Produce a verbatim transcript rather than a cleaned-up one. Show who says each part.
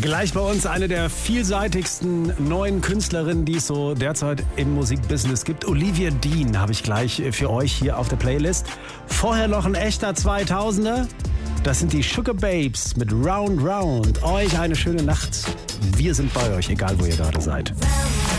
Speaker 1: Gleich bei uns eine der vielseitigsten neuen Künstlerinnen, die es so derzeit im Musikbusiness gibt. Olivia Dean habe ich gleich für euch hier auf der Playlist. Vorher noch ein echter zweitausender. Das sind die Sugababes mit Round Round. Euch eine schöne Nacht. Wir sind bei euch, egal wo ihr gerade seid.